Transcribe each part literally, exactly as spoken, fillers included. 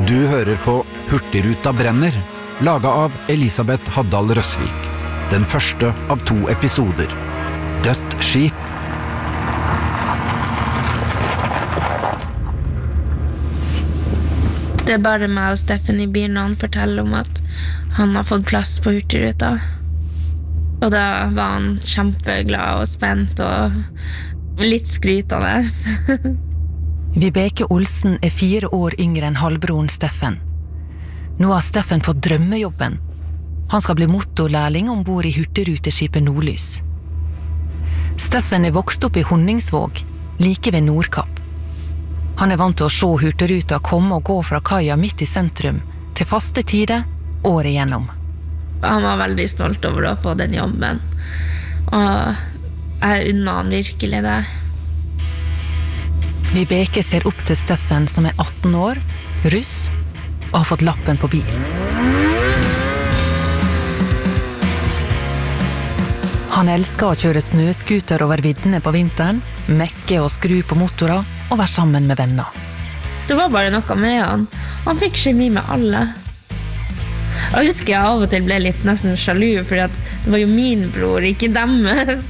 Du hører på Hurtigruta brenner, laget av Elisabeth Haddal Røsvik. Den første av to episoder. Dødt skip. Det er bare meg og Steffen i bilen når han forteller om at han har fått plass på Hurtigruta. Og da var han kjempeglad og spent og litt skrytende. Vibeke Olsen er fire år yngre enn halvbroren Steffen. Nå har Steffen fått drømmejobben. Han skal bli motorlærling ombord i hurtigruteskipet Nordlys. Steffen er vokst opp i Honningsvåg, like ved Nordkapp. Han er vant til å se hurtigruta komme og gå fra kaia midt i sentrum, til faste tider, året igjennom. Han var veldig stolt over å få den jobben, og jeg unner han virkelig det. Vibeke ser opp til Steffen som er atten år, russ, og har fått lappen på bil. Han elsker å kjøre snøskuter over viddene på vinteren, mekke og skru på motorer og være sammen med venner. Det var bare noe med han. Han fikk kjemi med alle. Jeg husker jeg av og til ble litt nesten sjalu, fordi at det var jo min bror, ikke deres.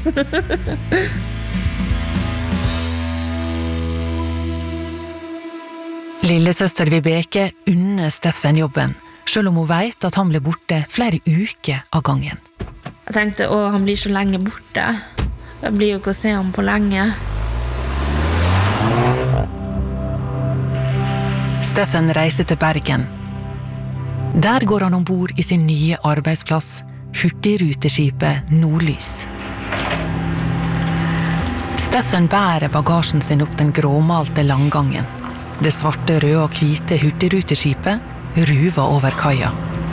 Lillesøster Vibeke unner Steffen jobben, selv om hun vet at han ble borte flere uker av gangen. Jeg tenkte, å, han blir så lenge borte. Jeg blir jo ikke å se ham på lenge. Steffen reiser til Bergen. Der går han ombord i sin nye arbeidsplass, Hurtigruteskipet Nordlys. Steffen bærer bagasjen sin opp den gråmalte langgangen. Det svarte, røde og hvite Hurtigruteskipet ruver over kaia.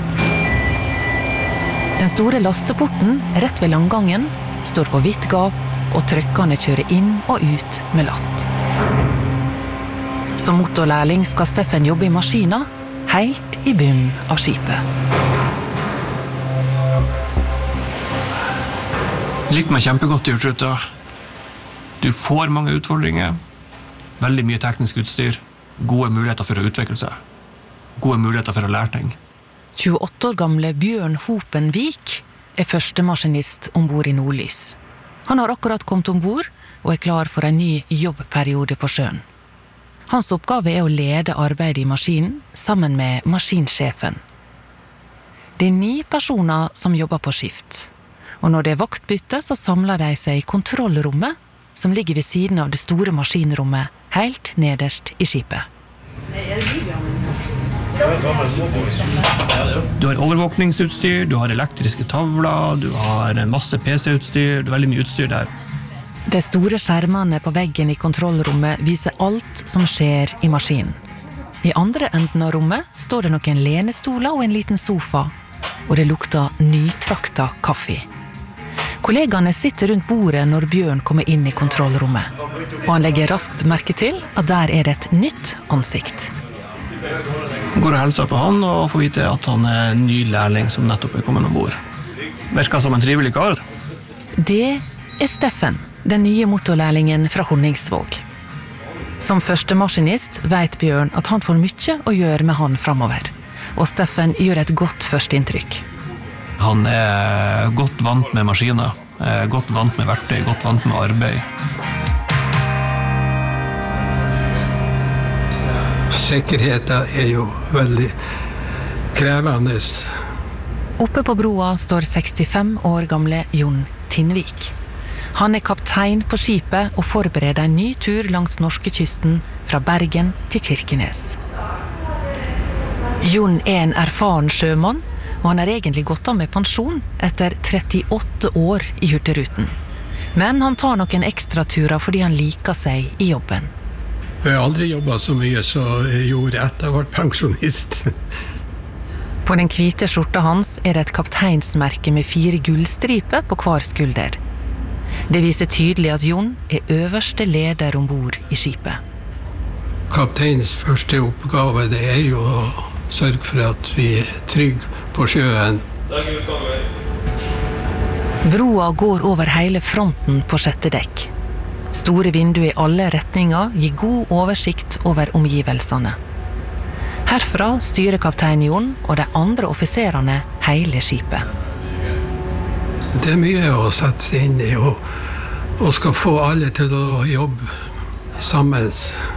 Den store lasteporten rett ved langgangen står på vidt gap, og trøkkene kjører inn og ut med last. Som motorlærling skal Steffen jobbe i maskiner, helt i bunnen av skipet. Liker meg kjempegodt i Hurtigruta. Du får mange utfordringer, veldig mye teknisk utstyr, gode muligheter for å utvikle seg, gode muligheter for å lære ting. tjueåtte år gamle Bjørn Hopenvik er førstemaskinist ombord i Nordlys. Han har akkurat kommet ombord og er klar for en ny jobbperiode på sjøen. Hans oppgave er å lede arbeidet i maskinen sammen med maskinsjefen. Det er ni personer som jobber på skift, og når det er vaktbytte så samler de seg i kontrollrommet som ligger ved siden av det store maskinrommet helt nederst i skipet. Du har overvåkningsutstyr, du har elektriske tavler, du har masse P C-utstyr, det er veldig mye utstyr der. De store skjermene på veggen i kontrollrommet viser alt som skjer i maskinen. I andre enden av rommet står det noen lenestoler og en liten sofa, og det lukter nytrakta kaffe. Kollegaene sitter rundt bordet når Bjørn kommer inn i kontrollrommet, og han legger raskt merke til at der er det et nytt ansikt. Går og hilser på han og får vite at han er en ny lærling som nettopp er kommet ombord. Virker som en trivelig kar. Det er Steffen, den nye motorlærlingen fra Honningsvåg. Som førstemaskinist vet Bjørn at han får mye å gjøre med han fremover, og Steffen gjør et godt førsteinntrykk. Han er godt vant med maskiner, godt vant med verktøy, godt vant med arbeid. Sikkerheten er jo veldig krevende. Oppe på broa står sekstifem år gamle Jon Tinnvik. Han er kaptein på skipet og forbereder en ny tur langs norskekysten fra Bergen til Kirkenes. Jon er en erfaren sjømann, og han har egentlig gått av med pensjon etter trettiåtte år i Hurtigruten. Men han tar noen ekstraturer fordi han liker seg i jobben. Jeg har aldri jobbet så mye så jeg gjorde etter jeg ble pensjonist. På den hvite skjorta hans er det et kapteinsmerke med fire gullstriper på hver skulder. Det viser tydelig at Jon er øverste leder ombord i skipet. Kapteinens første oppgave det er jo å sørge for at vi er trygge på sjøen. Broa går over hele fronten på sjette dekk. Store vinduer i alle retninger gir god oversikt over omgivelsene. Her Herfra styrer kaptein Jon og de andre offiserene hele skipet. Det er mye å sette seg inn i, og, og skal få alle til å jobbe sammen.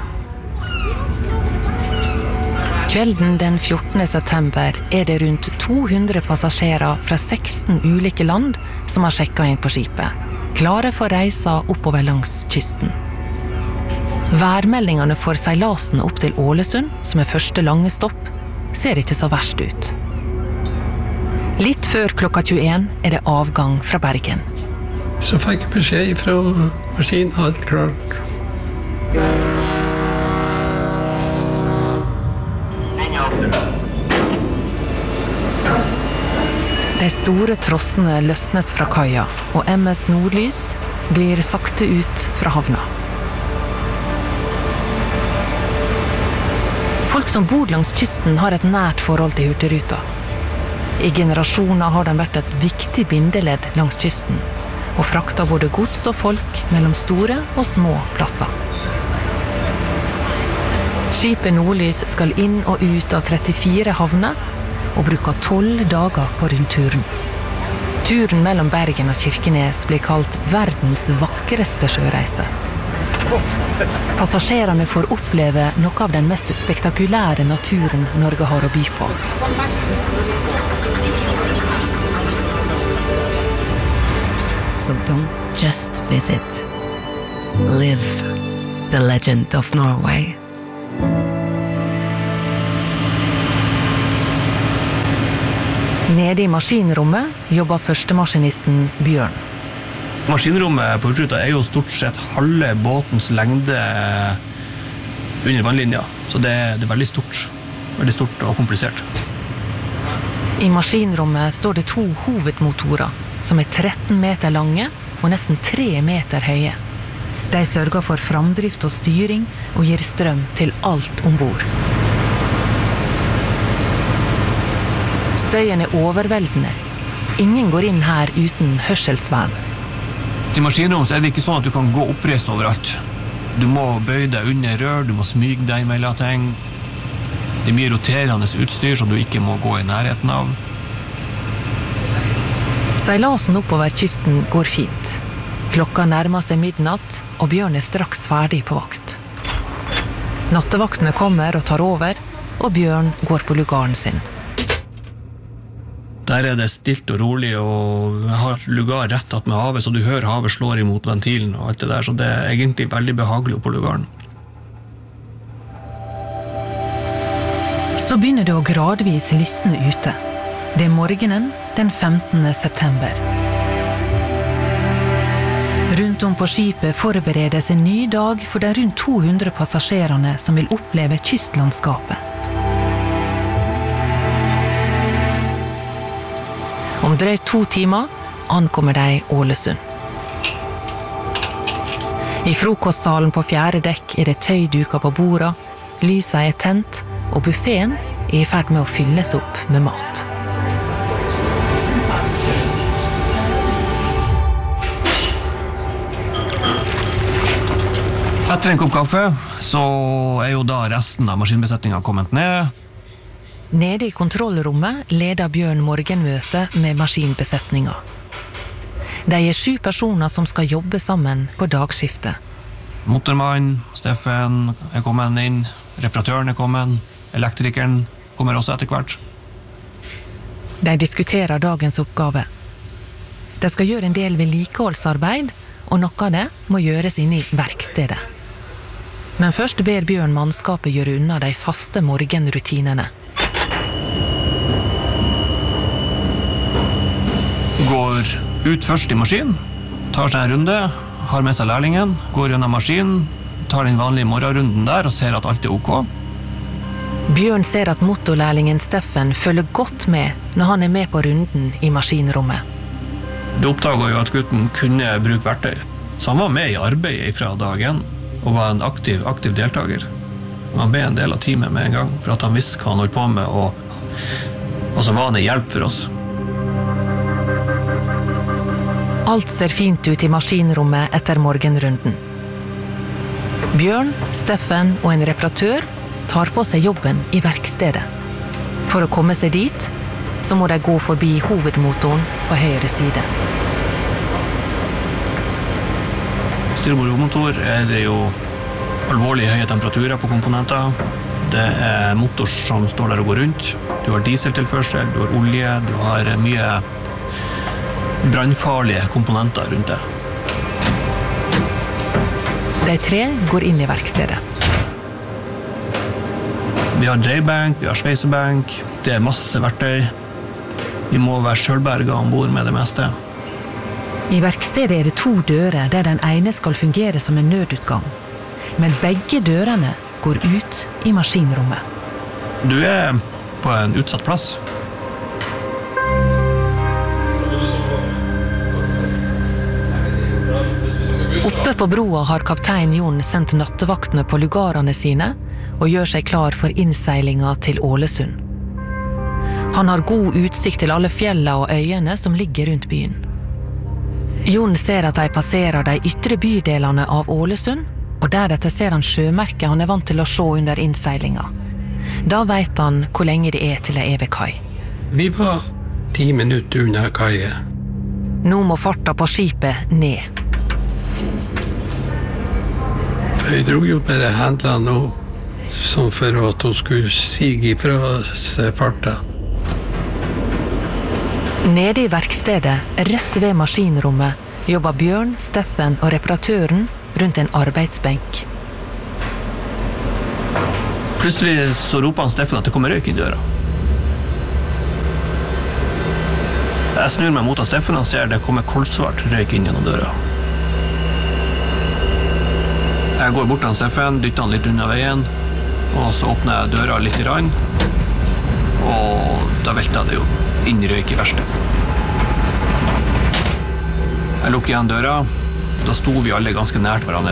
Kvelden den fjortende september er det rundt to hundre passasjerer fra seksten ulike land som har sjekket inn på skipet, klare for reisa oppover langs kysten. Værmeldingene for seilasen opp til Ålesund, som er første lange stopp, ser ikke så verst ut. Litt før klokka tjueen er det avgang fra Bergen. Så fikk jeg beskjed fra maskinen, alt klart. De store trossene løsnes fra kaia, og M S Nordlys blir sakte ut fra havna. Folk som bor langs kysten har et nært forhold til Hurtigruta. I generasjoner har den vært et viktig bindeledd langs kysten, og frakta både gods og folk mellom store og små plasser. Skipet Nordlys skal inn og ut av trettifire havner, og bruker tolv dager på rundturen. Turen mellom Bergen og Kirkenes blir kalt verdens vakreste sjøreise. Passasjerene får oppleve noe av den mest spektakulære naturen Norge har å by på. So don't just visit. Live the legend of Norway. Nede i maskinrommet jobber førstemaskinisten Bjørn. Maskinrommet på Hurtigruta er jo stort sett halve båtens lengde under vannlinja, så det er, det er veldig stort, veldig stort og komplisert. I maskinrommet står det to hovedmotorer, som er tretten meter lange og nesten tre meter høye. De sørger for framdrift og styring og gir strøm til alt ombord. Støyen er overveldende. Ingen går inn her uten hørselsvern. I maskinrom så er det ikke sånn at du kan gå oppreist overalt. Du må bøye deg under rør, du må smyge deg mellom ting. Det er mye roterende utstyr som du ikke må gå i nærheten av. Seilasen oppover kysten går fint. Klokka nærmer seg midnatt, og Bjørn er straks ferdig på vakt. Nattevaktene kommer og tar over, og Bjørn går på lugaren sin. Der er det stilt og rolig, og jeg har lugar rett att med havet, så du hører havet slår imot ventilen og alt det der, så det er egentlig veldig behagelig på lugaren. Så begynner det å gradvis lysne ute. Det er morgenen den femtende september. Rundt om på skipet forberedes en ny dag for de rundt to hundre passasjerene som vil oppleve kystlandskapet. Om drøyt to timer ankommer de Ålesund. I frokostsalen på fjerde dekk er det tøyduker på bordet, lyset er tent, og buffeten er i ferd med å fylles opp med mat. Etter en kopp kaffe, så er jo da resten av maskinbesetningen kommet ned. Nede i kontrollrommet leder Bjørn morgenmøte med maskinbesetninga. De er sju personer som skal jobbe sammen på dagskiftet. Motormann, Steffen er kommet inn, reparatøren er kommet, elektrikeren kommer også etter hvert. De diskuterer dagens oppgave. De skal gjøre en del vedlikeholdsarbeid, og noe av det må gjøres inne i verkstedet. Men først ber Bjørn mannskapet gjøre unna de faste morgenrutinene. Går ut først i maskin, tar seg en runde, har med seg lærlingen, går gjennom maskinen, tar den vanlige morgenrunden der og ser at alt er ok. Bjørn ser at motorlærlingen Steffen følger godt med når han er med på runden i maskinrommet. Det oppdaget jo at gutten kunne bruke verktøy. Så han var med i arbeidet fra dagen og var en aktiv, aktiv deltaker. Han ble en del av teamet med en gang, for at han visste hva han holdt på med, og, og så var han en hjelp for oss. Alt ser fint ut i maskinrommet etter morgenrunden. Bjørn, Steffen og en reparatør tar på seg jobben i verkstedet. For å komme seg dit, så må de gå forbi hovedmotoren på høyre side. Styrbord hovedmotor er det jo alvorlig høye temperaturer på komponenter. Det er motor som står der og går rundt. Du har dieseltilførsel, du har olje, du har mye brannfarlige komponenter rundt det. De tre går inn i verkstedet. Vi har dreiebenk, vi har sveisebenk, det er masse verktøy. Vi må være selvberget ombord med det meste. I verkstedet er det to dører der den ene skal fungere som en nødutgang. Men begge dørene går ut i maskinrommet. Du er på en utsatt plass. Oppe på broa har kaptein Jon sendt nattevaktene på lugarene sine og gjør seg klar for innseilinga til Ålesund. Han har god utsikt til alle fjella og øyene som ligger rundt byen. Jon ser at de passerer de ytre bydelene av Ålesund, og deretter ser han sjømerket han er vant til å se under innseilinga. Da vet han hvor lenge det er til det er ved kai. Vi var ti minutter unna kaie. Nå må farta på skipet ned. Jeg dro jo bare hendene opp, sånn for at hun skulle sige ifra seg farta. Nede i verkstedet, rett ved maskinrommet, jobber Bjørn, Steffen og reparatøren rundt en arbeidsbenk. Plutselig så roper han Steffen at det kommer røyk i døra. Jeg snur meg mot Steffen og ser det kommer koldsvart røyk inn gjennom døra. Jeg går bort til Steffen, dytter han litt unna veien, og så åpner jeg døra litt i rann, og da velter det jo inn røyk i verkstedet. Jeg lukker igjen døra, da sto vi alle ganske nært hverandre.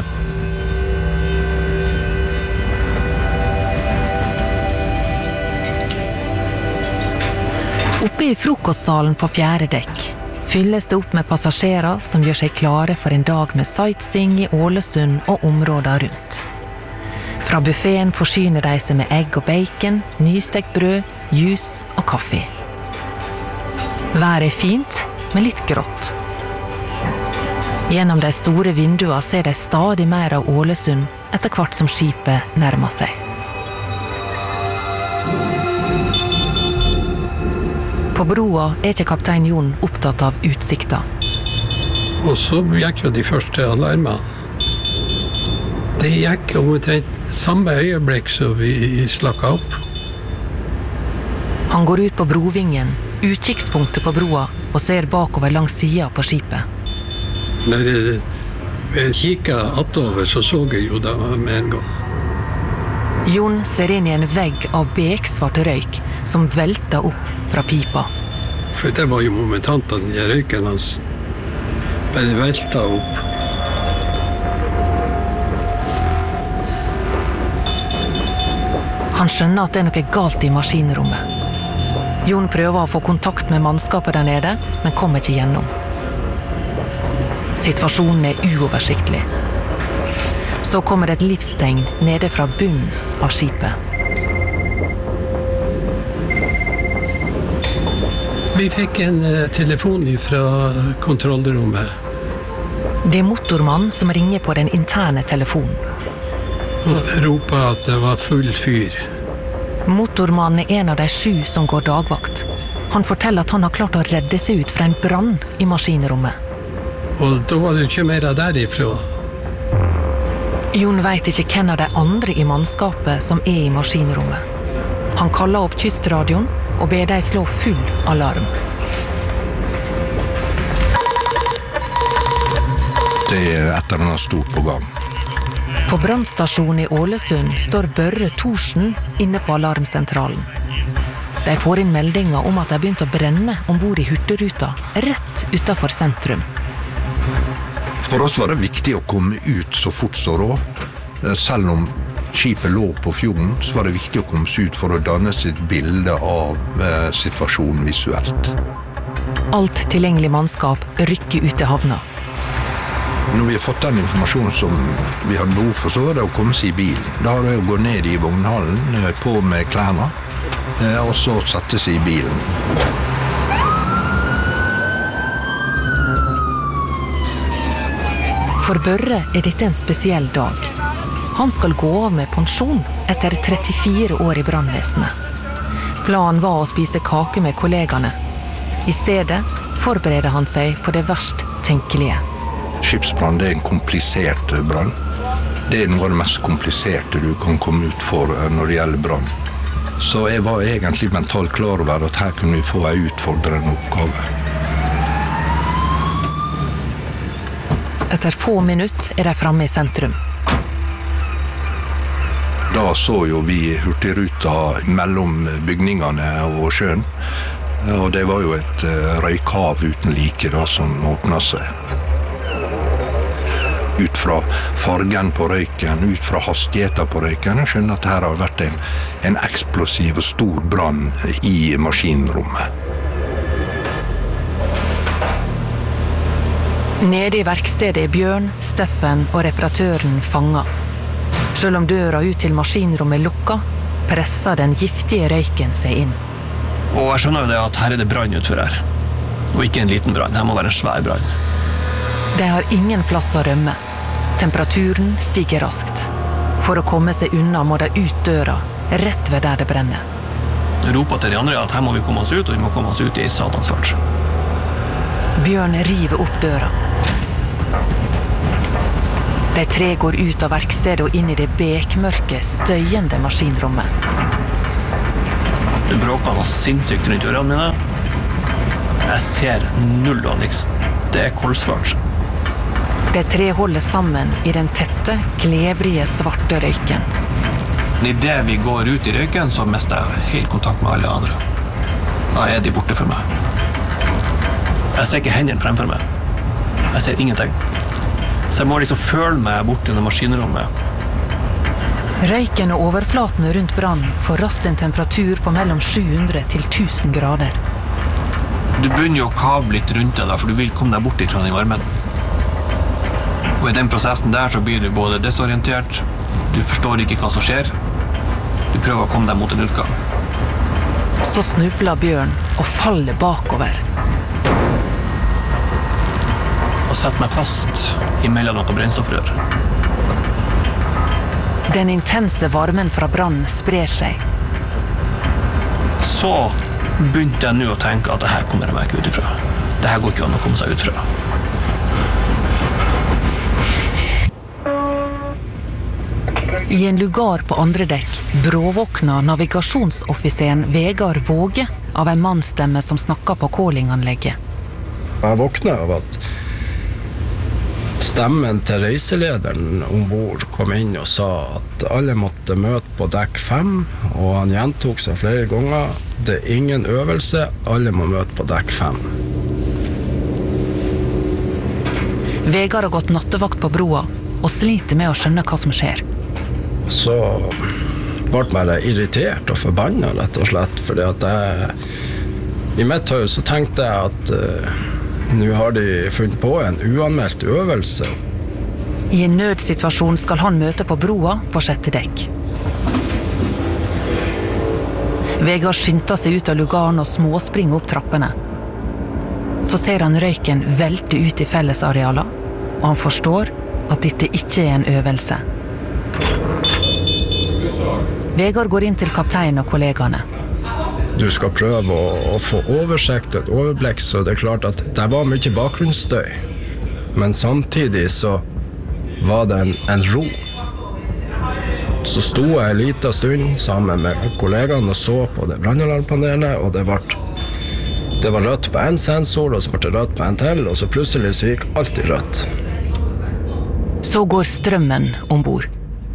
Oppe i frokostsalen på fjerde dekk fylles det opp med passasjerer som gjør seg klare for en dag med sightseeing i Ålesund og områder rundt. Fra buffeten forsyner de seg med egg og bacon, nystekt brød, juice og kaffe. Været er fint, men litt grått. Gjennom de store vinduene ser de stadig mer av Ålesund etter hvert som skipet nærmer seg. På broa er ikke kaptein Jon opptatt av utsikta. Og så gikk jo de første alarmene. Det gikk omtrent samme øyeblikk så vi slakket opp. Han går ut på brovingen, utkikkspunktet på broa, og ser bakover langs siden på skipet. Når jeg, jeg kikket attover, så så jeg jo det med en gang. Jon ser inn i en vegg av beksvart røyk som velter opp fra pipa. For det var jo momentant at den røyken hans bare veltet opp. Han skjønner at det er noe galt i maskinrommet. Jon prøver å få kontakt med mannskapet der nede, men kommer ikke gjennom. Situasjonen er uoversiktlig. Så kommer et livstegn nede fra bunnen av skipet. Vi fikk en telefon fra kontrollrommet. Det er motormann som ringer på den interne telefonen. Og ropet at det var full fyr. Motormannen er en av de sju som går dagvakt. Han forteller at han har klart å redde seg ut fra en brann i maskinrommet. Og da var det jo ikke mer derifra. Jon vet ikke hvem av de andre i mannskapet som er i maskinrommet. Han kaller opp kystradioen og ber de slå full alarm. Det er et eller annet stort på gang. På brannstasjonen i Ålesund står Børre Thorsen inne på alarmsentralen. De får inn meldinger om at de har begynt å brenne ombord i Hurtigruta, rett utenfor sentrum. For oss var det viktig å komme ut så fort som råd. Selv om skipet lå på fjorden, så var det viktig å komme ut for å danne sitt bilde av eh, situasjonen visuelt. Alt tilgjengelig mannskap rykker ut til havna. Når vi har fått den informasjonen som vi hadde behov for, så var det å komme seg i bilen. Da var det å gå ned i vognhallen, på med klærne, og så sette seg i bilen. For Børre er dette en spesiell dag. Han skal gå av med pensjon etter trettifire år i brannvesenet. Planen var å spise kake med kollegene. I stedet forbereder han seg på det verst tenkelige. Skipsbrann er en komplisert brann. Det er noe av det mest kompliserte du kan komme ut for når det gjelder brann. Så jeg var egentlig mentalt klar over at her kunne vi få en utfordrende oppgave. Etter få minutter er de framme i sentrum. Da så jo vi hurtigruta mellom bygningene og sjøen, og det var jo et røykhav uten like da, som åpnet seg. Ut fra fargen på røyken, ut fra hastigheten på røyken, jeg skjønner at her har vært en, en eksplosiv og stor brann i maskinrommet. Nede i verkstedet er Bjørn, Steffen og reparatøren fanget. Selv om døra ut til maskinrommet lukka, presser den giftige røyken seg inn. Og jeg skjønner jo det at her er det brann utfor her. Og ikke en liten brann, her må være en svær brann. De har ingen plass å rømme. Temperaturen stiger raskt. For å komme seg unna må de ut døra, rett ved der det brenner. Jeg roper til de andre at her må vi komme oss ut, og vi må komme oss ut i satans fart. Bjørn river opp døra. De tre går ut av verkstedet og inn i det bekmørke, støyende maskinrommet. Det bråker noe sinnssykt rundt ørene mine. Jeg ser null og niks. Det er koldsvart. De tre holder sammen i den tette, klebrige, svarte røyken. I det vi går ut i røyken, så mister jeg helt kontakt med alle andre. Da er de borte for meg. Jeg ser ikke hendene fremfor meg. Jeg ser ingenting. Så jeg må liksom føle meg bort i det maskinrommet. Røyken og overflatene rundt brannen får raskt en temperatur på mellom sju hundre til tusen grader. Du begynner jo å kave litt rundt deg da, for du vil komme deg bort fra den varmen. Og i den prosessen der så blir du både desorientert, du forstår ikke hva som skjer, du prøver å komme deg mot en utgang. Så snubler Bjørn og faller bakover. Og setter meg fast imellom noen brennstoffrør. Den intense varmen fra brannen sprer seg. Så begynte jeg nå å tenke at det her kommer jeg meg ikke ut ifra. Det her går ikke an å komme seg ut fra. I en lugar på andre dekk bråvåkner navigasjonsoffiseren Vegard Våge av en mannsstemme som snakker på callinganlegget. Jeg våknet av at stemmen til reiselederen ombord kom inn og sa at alle måtte møte på dekk fem, og han gjentok seg flere ganger. Det er ingen øvelse, alle må møte på dekk fem. Vegard har gått nattevakt på broa og sliter med å skjønne hva som skjer. Så ble jeg bare irritert og forbannet, rett og slett, fordi at jeg, i mitt hus så tenkte jeg at uh, nå har de funnet på en uanmeldt øvelse. I en nødsituasjon skal han møte på broa på sjette dekk. Vegard skynder seg ut av lugaren og småspringer opp trappene. Så ser han røyken velte ut i fellesareala, og han forstår at dette ikke er en øvelse. Vegard går inn til kapteinen og kollegene. Du skal prøve å, å få oversikt og et overblikk, så det er klart at det var mye bakgrunnsstøy. Men samtidig så var det en, en ro. Så sto jeg en liten stund sammen med kollegene og så på det brannalarmpanelet, og det var, det var rødt på en sensor, og så var det rødt på en til, og så plutselig så gikk alt i rødt. Så går strømmen ombord.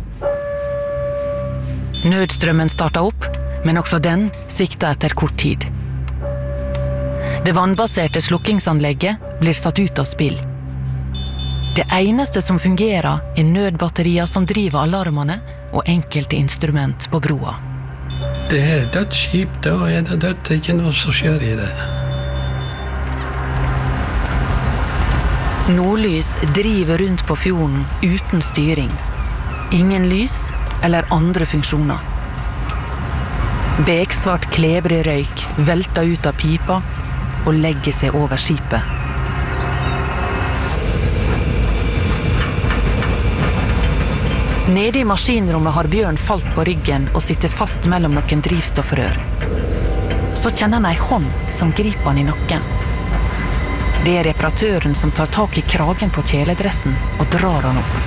Nødstrømmen startet opp, men også den sviktet etter kort tid. Det vannbaserte slukkingsanlegget blir satt ut av spill. Det eneste som fungerer er nødbatterier som driver alarmene og enkelte instrument på broa. Det er dødt skip, da er det dødt, det er ikke noe som skjer i det. Nordlys driver rundt på fjorden uten styring. Ingen lys eller andre funksjoner. Beksvart klebrig røyk velter ut av pipa og legger seg over skipet. Nede i maskinrommet har Bjørn falt på ryggen og sitter fast mellom noen drivstoffrør. Så kjenner han ei hånd som griper han i nakken. Det er reparatøren som tar tak i kragen på kjeledressen og drar han opp.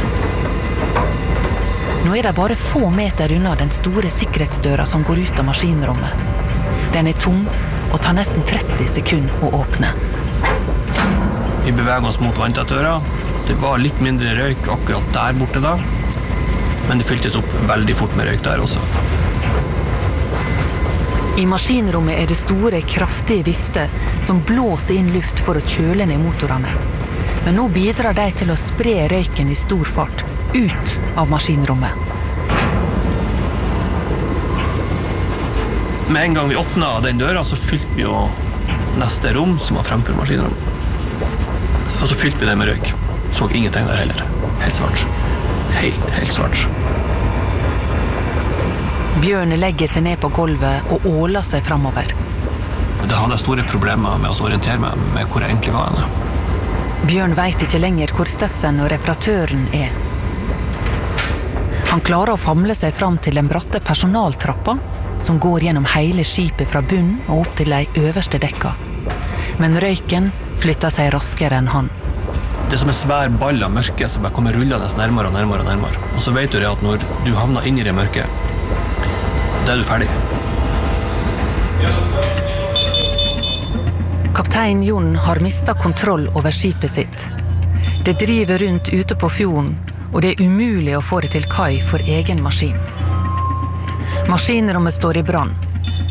Nå er det bare få meter unna den store sikkerhetsdøra som går ut av maskinrommet. Den er tom og tar nesten tretti sekunder å åpne. Vi beveger oss mot vanntettdøra. Det var litt mindre røyk akkurat der borte da, men det fyltes opp veldig fort med røyk der også. I maskinrommet er det store, kraftige vifter som blåser inn luft for å kjøle ned motorene. Men nå bidrar de til å spre røyken i stor fart ut av maskinrommet. Med en gang vi åpnet den døra, så fylte vi jo neste rom som var fremfor maskinrommet. Og så fylte vi det med røyk. Så ingenting der heller. Helt svart. Helt, helt svart. Bjørn legger seg ned på gulvet og åler seg fremover. Det hadde store problemer med å orientere meg med hvor jeg egentlig var henne. Bjørn vet ikke lenger hvor Steffen og reparatøren er. Han klarer å famle seg fram til den bratte personaltrappa som går gjennom hele skipet fra bunnen og opp til de øverste dekka. Men røyken flytter seg raskere enn han. Det er som en svær ball av mørke som bare kommer rullende nærmere og nærmere og nærmere. Og så vet du det at når du havner inn i det mørke, da er du ferdig. Kaptein Jon har mistet kontroll over skipet sitt. Det driver rundt ute på fjorden, og det er umulig å få det til kai for egen maskin. Maskinrommet står i brann,